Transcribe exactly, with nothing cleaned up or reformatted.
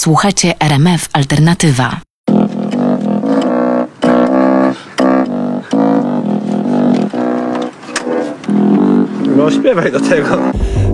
Słuchacie R M F Alternatywa. No śpiewaj do tego.